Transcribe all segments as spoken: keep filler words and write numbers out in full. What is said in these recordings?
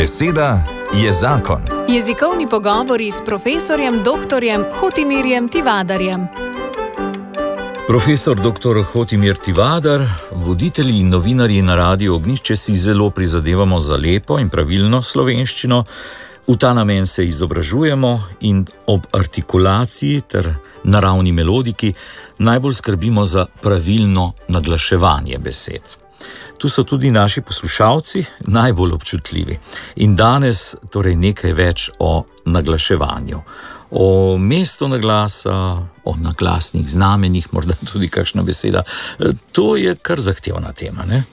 Beseda je zakon. Jezikovni pogovori s profesorjem doktorjem Hotimirjem Tivadarjem. Profesor doktor Hotimir Tivadar, voditelji in novinarji na Radiu Ognjišče si zelo prizadevamo za lepo in pravilno slovenščino. V ta namen se izobražujemo in ob artikulaciji ter naravni melodiki najbolj skrbimo za pravilno naglaševanje besed. Tu so tudi naši poslušalci najbolj občutljivi. In danes torej nekaj več o naglaševanju. O mestu naglasa, o naglasnih znamenjih, morda tudi kakšna beseda. To je kar zahtevna tema, ne?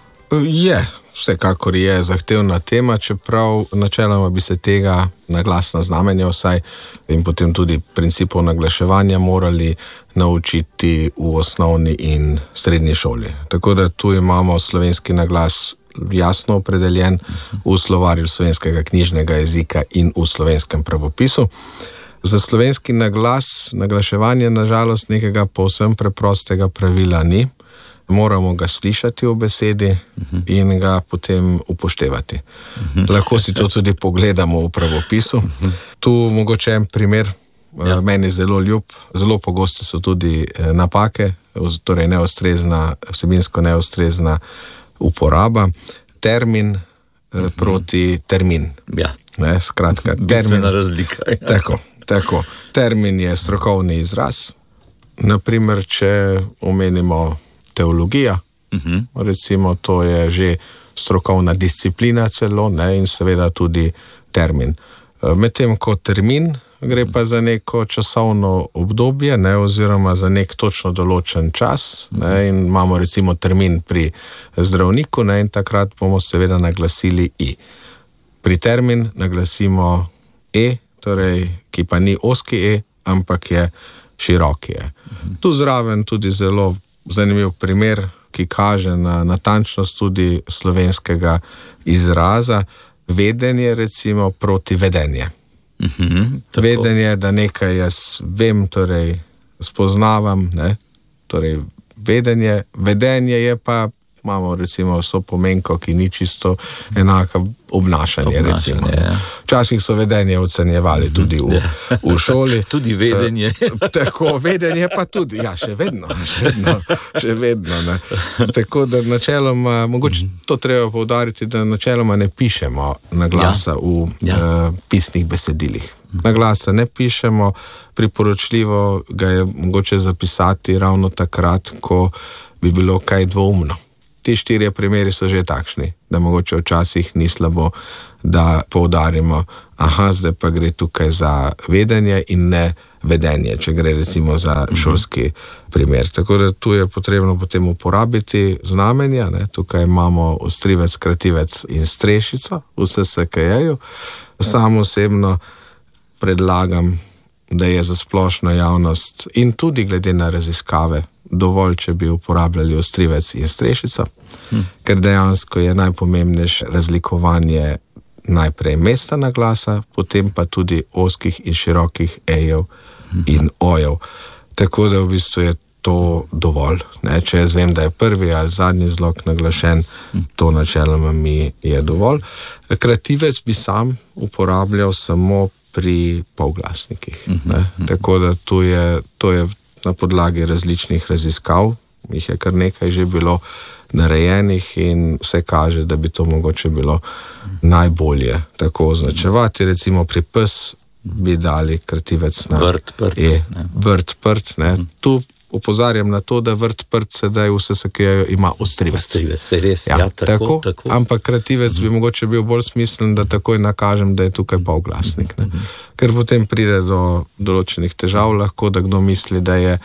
Je, vsekakor je zahtevna tema, čeprav načeloma bi se tega naglasna znamenja vsaj in potem tudi principov naglaševanja morali naučiti v osnovni in srednji šoli. Tako da tu imamo slovenski naglas jasno opredeljen v slovarju slovenskega knjižnega jezika in v slovenskem pravopisu. Za slovenski naglas, naglaševanje nažalost nekega povsem preprostega pravila ni. Moramo ga slišati v besedi in ga potem upoštevati. Lahko si to tudi pogledamo v pravopisu. Tu mogoče en primer, ja. Meni zelo ljub, zelo pogoste so tudi napake, torej neustrezna, vsebinsko neustrezna uporaba. Termin uh-huh. proti termin. Ja. Ne, skratka, termin. Razlika, ja. Tako, tako. Termin je strokovni izraz. Naprimer, če omenimo teologija, uh-huh. recimo, to je že strokovna disciplina celo, ne, in seveda tudi termin. Medtem ko termin gre pa za neko časovno obdobje, ne, oziroma za nek točno določen čas, ne, in imamo recimo termin pri zdravniku, ne, in takrat bomo seveda naglasili i. Pri termin naglasimo e, torej, ki pa ni ozki e, ampak je široki e. Uh-huh. Tu zraven tudi zelo zanimiv primer, ki kaže na natančnost tudi slovenskega izraza, vedenje recimo proti vedenje. Uhum, vedenje, da nekaj jaz vem, torej spoznavam, ne? Torej vedenje, vedenje je pa, imamo recimo vso pomenko, ki ni čisto enaka obnašanje, obnašanje recimo. Ja. Včasih so vedenje ocenjevali tudi v, ja. v šoli. Tudi vedenje. Tako, vedenje pa tudi, ja, še vedno, še vedno, še vedno, ne. Tako da načeloma, mogoče to treba poudariti, da načeloma ne pišemo naglasa ja. v ja. Uh, pisnih besedilih. Naglasa ne pišemo, priporočljivo ga je mogoče zapisati ravno takrat, ko bi bilo kaj dvoumno. Ti štirje primeri so že takšni, da mogoče včasih ni slabo, da poudarimo, aha, zdaj pa gre tukaj za vedenje in ne vedenje, če gre recimo za šolski primer. Tako da tu je potrebno potem uporabiti znamenja, ne? Tukaj imamo ostrivec, krativec in strešico v S S K J-ju. Sam osebno predlagam, da je za splošno javnost in tudi glede na raziskave dovolj, če bi uporabljali ostrivec in strešico, hm. ker dejansko je najpomembnejše razlikovanje najprej mesta naglasa, potem pa tudi ozkih in širokih ejev hm. in ojev. Tako da v bistvu je to dovolj. Ne? Če jaz vem, da je prvi ali zadnji zlog naglašen, hm. to načeloma mi je dovolj. Krativec bi sam uporabljal samo pri polglasnikih. Hm. Ne? Tako da tu je, to je na podlagi različnih raziskav, jih je kar nekaj že bilo narejenih in vse kaže, da bi to mogoče bilo najbolje tako označevati. Recimo pri pes bi dali krativec na vrt, prt, e, vrt, prt, ne. Mm. Tu opozarjam na to, da vrt, prt sedaj v S S K J-ju ima ostrivec. Ostrivec, se res, ja, ja tako, tako, tako. Ampak krativec mm. bi mogoče bil bolj smislen, da takoj nakažem, da je tukaj polglasnik, ne. Mm. Ker potem pride do določenih težav, lahko da kdo misli, da je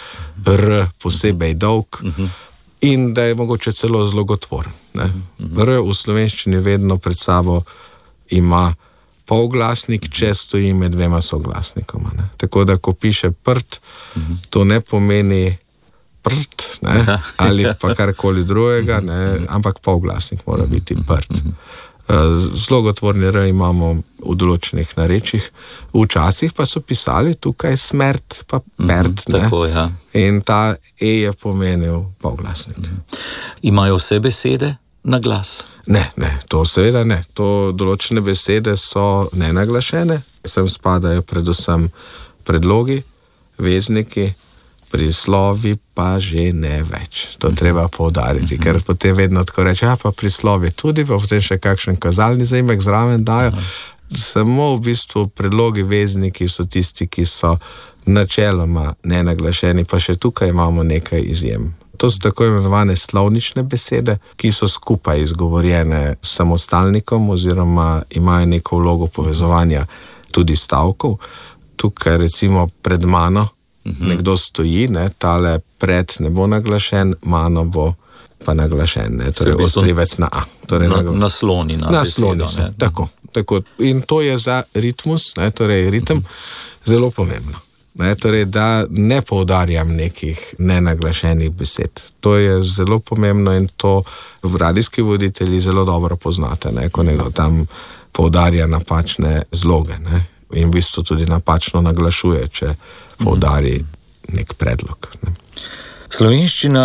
R posebej dolg mm-hmm. in da je mogoče celo zlogotvoren. Mm-hmm. R v slovenščini vedno pred sabo ima polglasnik, če stoji med dvema soglasnikoma. Ne? Tako da, ko piše prt, mm-hmm. to ne pomeni prt, ne? ali pa karkoli drugega, ne? ampak polglasnik mora biti prt. Zlogotvorni R imamo v določenih narečjih. Včasih pa so pisali tukaj smrt, pa pert. Mm, tako, ja. In ta E je pomenil polglasnik. Mm. Imajo vse besede na glas? Ne, ne, to seveda ne. To določene besede so nenaglašene, sem spadajo predvsem predlogi, vezniki, prislovi pa že ne več. To treba poudariti, ker potem vedno tako reče, ja, pa prislovi tudi, pa potem še kakšen kazalni zaimek zraven dajo. Samo v bistvu predlogi, vezniki so tisti, ki so načeloma nenaglašeni, pa še tukaj imamo nekaj izjem. To so tako imenovane slovnične besede, ki so skupaj izgovorjene s samostalnikom oziroma imajo neko vlogo povezovanja tudi stavkov. Tukaj recimo pred mano uh-huh. nekdo stoji, ne, tale pred ne bo naglašen, mano bo pa naglašen, ne, torej ostrivec na A. Torej na, nasloni na nasloni besedo. Se, tako, tako. In to je za ritmus, ne, torej ritem, uh-huh. zelo pomembno. Ne, torej, da ne poudarjam nekih nenaglašenih besed. To je zelo pomembno in to v radijski voditelji zelo dobro poznate, ne, ko nekdo tam poudarja napačne zloge, ne, in v bistvu tudi napačno naglašuje, če poudari nek predlog. Ne. Slovenščina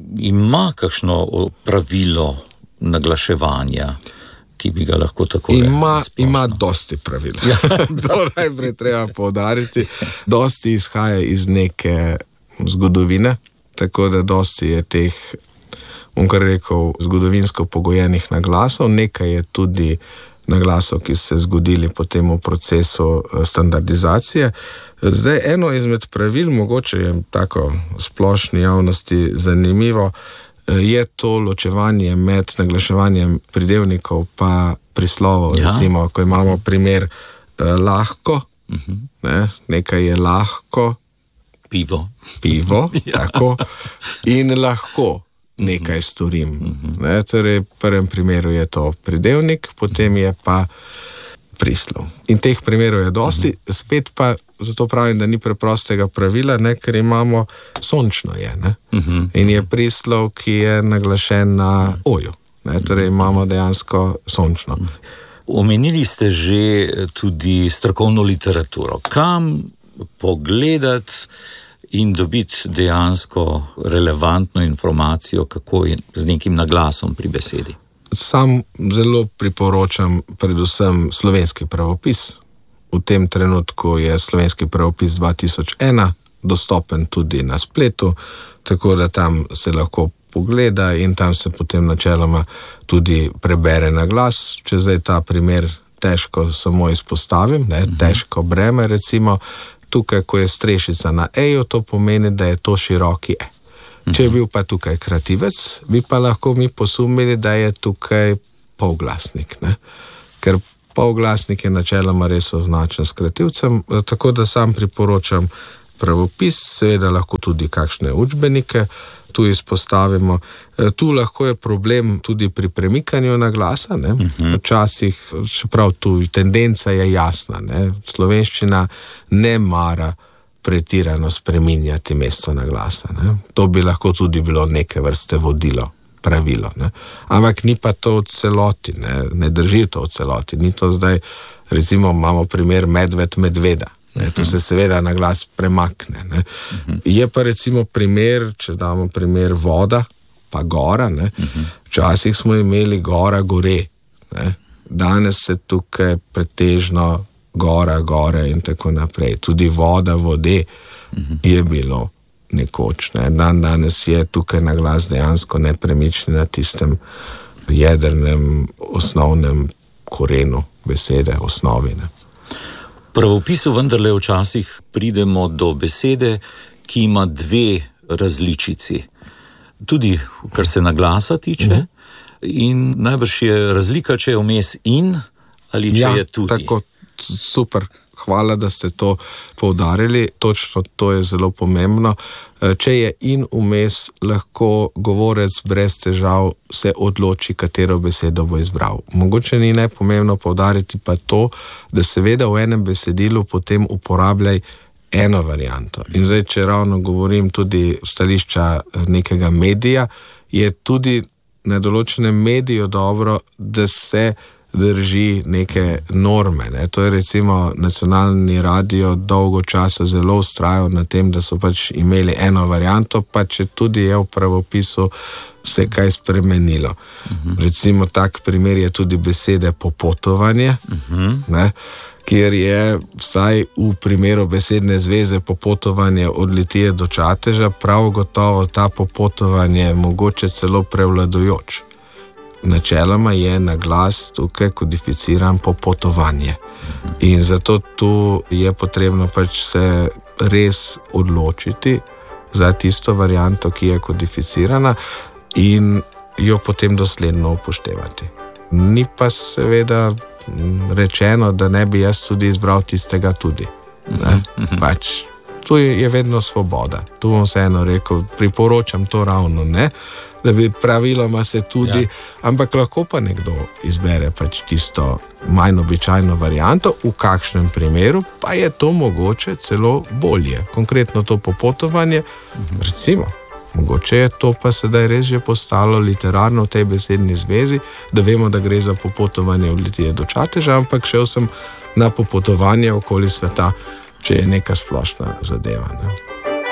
ima kakšno pravilo naglaševanja, ki bi ga lahko tako ima, ima dosti pravil. Ja. To najprej treba poudariti. Dosti izhaja iz neke zgodovine, tako da dosti je teh, bom kar rekel, zgodovinsko pogojenih naglasov. Nekaj je tudi naglasov, ki se zgodili potem v procesu standardizacije. Zdaj, eno izmed pravil, mogoče je tako splošni javnosti zanimivo, je to ločevanje med naglaševanjem pridevnikov pa prislovov. Ja. Recimo, ko imamo primer eh, lahko, uh-huh. ne, nekaj je lahko, pivo, pivo ja. Tako, in lahko nekaj storim. Uh-huh. Ne, torej, v prvem primeru je to pridevnik, potem je pa prislov. In teh primerov je dosti, uh-huh. spet pa zato pravim, da ni preprostega pravila, ne, ker imamo sončno je, ne, uh-huh. in je prislov, ki je naglašen na oju, ne, torej imamo dejansko sončno. Omenili ste že tudi strokovno literaturo. Kam pogledati in dobiti dejansko relevantno informacijo, kako je z nekim naglasom pri besedi? Sam zelo priporočam predvsem slovenski pravopis. V tem trenutku je slovenski pravopis dva tisoč ena dostopen tudi na spletu, tako da tam se lahko pogleda in tam se potem načeloma tudi prebere na glas. Če zdaj ta primer težko samo izpostavim, ne, težko breme recimo, tukaj, ko je strešica na eju, to pomeni, da je to široki e. Če je bil pa tukaj krativec, bi pa lahko mi posumili, da je tukaj polglasnik, ne, ker polglasnik je načeloma res označen s krativcem, tako da sam priporočam pravopis, seveda lahko tudi kakšne učbenike tu izpostavimo. Tu lahko je problem tudi pri premikanju naglasa, ne. Včasih, čeprav tu tendenca je jasna, ne, slovenščina ne mara pretirano spreminjati mesto naglasa, ne. To bi lahko tudi bilo neke vrste vodilo, pravilo, ne. Ampak ni pa to v celoti, ne, ne drži to v celoti, ni to zdaj, recimo imamo primer medved medveda, ne, to se seveda na glas premakne, ne. Je pa recimo primer, če damo primer voda, pa gora, ne, včasih smo imeli gora gore, ne, danes se tukaj pretežno gora, gore in tako naprej, tudi voda, vode je bilo nekoč, ne. Dan danes je tukaj na glas dejansko nepremični na tistem jedrnem, osnovnem korenu besede, osnovi, ne. V pravopisu vendarle včasih pridemo do besede, ki ima dve različici. Tudi, kar se naglasa tiče, uh-huh. in najbrž je razlika, če je vmes in ali če ja, je tudi. Tako, super. Hvala, da ste to poudarili. Točno to je zelo pomembno. Če je in vmes, lahko govorec brez težav se odloči, katero besedo bo izbral. Mogoče ni najpomembno poudariti pa to, da seveda v enem besedilu potem uporabljaj eno varianto. In zdaj, če ravno govorim tudi stališča nekega medija, je tudi na določenem mediju dobro, da se drži neke norme. Ne. To je recimo nacionalni radio dolgo časa zelo vztrajal na tem, da so pač imeli eno varianto, pa če tudi je v pravopisu se kaj spremenilo. Uh-huh. Recimo tak primer je tudi besede popotovanje, uh-huh. ne, kjer je vsaj v primeru besedne zveze popotovanje od Litije do Čateža prav gotovo ta popotovanje mogoče celo prevladujoč. Načeloma je na glas tukaj kodificiran popotovanje. In zato tu je potrebno pač se res odločiti za tisto varianto, ki je kodificirana in jo potem dosledno upoštevati. Ni pa seveda rečeno, da ne bi jaz tudi izbral tistega tudi. Ne? Pač, tu je vedno svoboda. Tu bom vseeno rekel, priporočam to ravno, ne? Da bi praviloma se tudi, ja. Ampak lahko pa nekdo izbere pač tisto manj običajno varianto, v kakšnem primeru pa je to mogoče celo bolje. Konkretno to popotovanje, uh-huh. recimo, mogoče je to pa sedaj res že postalo literarno v tej besedni zvezi, da vemo, da gre za popotovanje od Litije do Čateža, ampak šel sem na popotovanje okoli sveta, če je neka splošna zadeva. Ne?